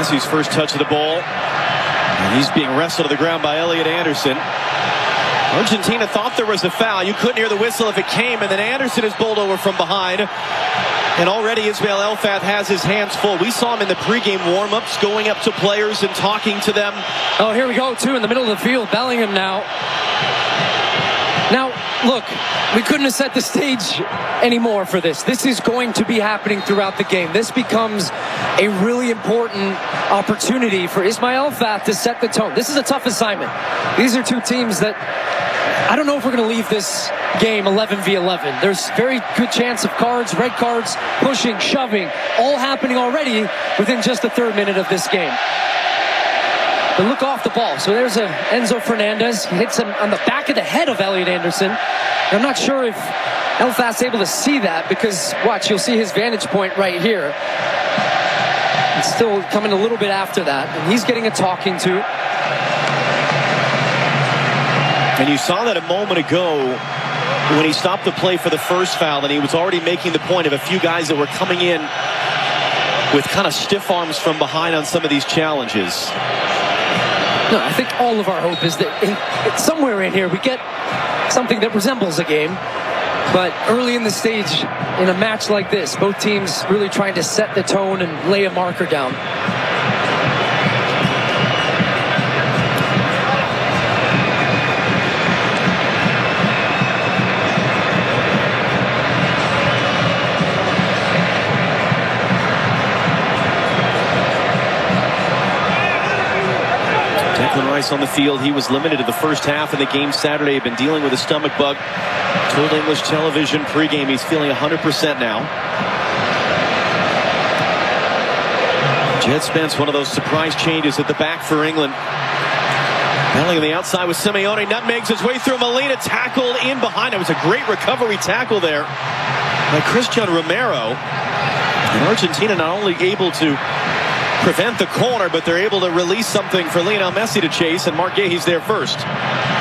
Messi's first touch of the ball. And he's being wrestled to the ground by Elliot Anderson. Argentina thought there was a foul. You couldn't hear the whistle if it came, and then Anderson is bowled over from behind. And already Ismail Elfath has his hands full. We saw him in the pregame warm-ups going up to players and talking to them. Oh, here we go, too, in the middle of the field. Bellingham now. Now, look, we couldn't have set the stage anymore for this. This is going to be happening throughout the game. This becomes a really important opportunity for Ismail Elfath to set the tone. This is a tough assignment. These are two teams that I don't know if we're going to leave this game 11v11. There's very good chance of cards, red cards, pushing, shoving, all happening already within just the third minute of this game. But look off the ball. So there's Enzo Fernandez. He hits him on the back of the head of Elliot Anderson. I'm not sure if Elfath's able to see that because, watch, you'll see his vantage point right here. It's still coming a little bit after that. And he's getting a talking to. And you saw that a moment ago when he stopped the play for the first foul, and he was already making the point of a few guys that were coming in with kind of stiff arms from behind on some of these challenges. No, I think all of our hope is that somewhere in here we get something that resembles a game. But early in the stage, in a match like this, both teams really trying to set the tone and lay a marker down. Declan Rice on the field. He was limited to the first half of the game Saturday. Had been dealing with a stomach bug. Told English television pregame he's feeling 100% now. Jed Spence, one of those surprise changes at the back for England. Bellingham on the outside with Simeone. Nutmegs his way through Molina. Tackled in behind. It was a great recovery tackle there by Christian Romero. And Argentina not only able to prevent the corner, but they're able to release something for Lionel Messi to chase, and Mark Gay's there first.